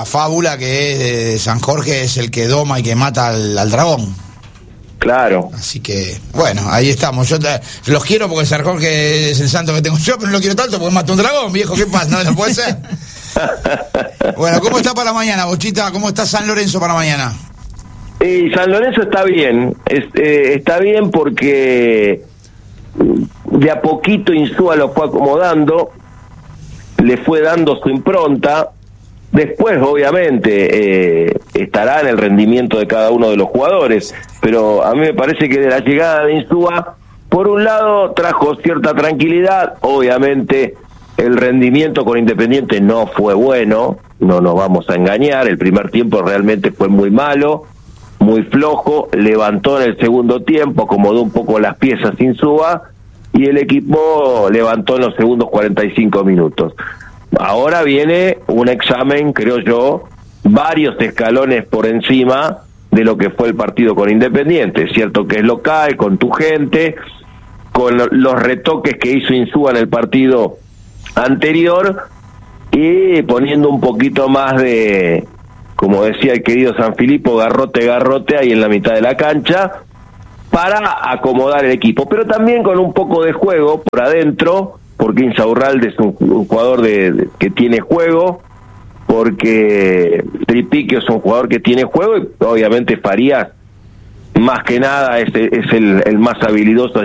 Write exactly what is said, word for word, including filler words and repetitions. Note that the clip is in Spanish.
fábula que es de San Jorge es el que doma y que mata al, al dragón. Claro. Así que, bueno, ahí estamos. Yo te, los quiero porque San Jorge es el santo que tengo yo, pero no lo quiero tanto porque mata un dragón, viejo. ¿Qué pasa? No, no puede ser. Bueno, ¿cómo está para mañana, Bochita? ¿Cómo está San Lorenzo para mañana? Y San Lorenzo está bien. Es, eh, está bien porque de a poquito Insúa lo fue acomodando, le fue dando su impronta. Después, obviamente, eh, estará en el rendimiento de cada uno de los jugadores, pero a mí me parece que de la llegada de Insúa, por un lado, trajo cierta tranquilidad. Obviamente, el rendimiento con Independiente no fue bueno, no nos vamos a engañar, el primer tiempo realmente fue muy malo, muy flojo, levantó en el segundo tiempo, acomodó un poco las piezas Insúa, y el equipo levantó en los segundos cuarenta y cinco minutos. Ahora viene un examen, creo yo, varios escalones por encima de lo que fue el partido con Independiente. Es cierto que es local, con tu gente, con los retoques que hizo Insúa en el partido anterior y poniendo un poquito más de, como decía el querido San Filipo, garrote, garrote ahí en la mitad de la cancha para acomodar el equipo, pero también con un poco de juego por adentro, porque Insaurralde es un, un jugador de, de, que tiene juego, porque Tripiquio es un jugador que tiene juego, y obviamente Farías, más que nada, es, es el, el más habilidoso